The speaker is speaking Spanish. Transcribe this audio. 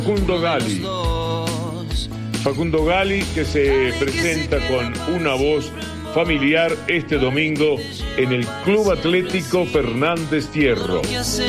Facundo Gali. Facundo Gali, que se presenta con una voz familiar este domingo en el Club Atlético Fernández Fierro.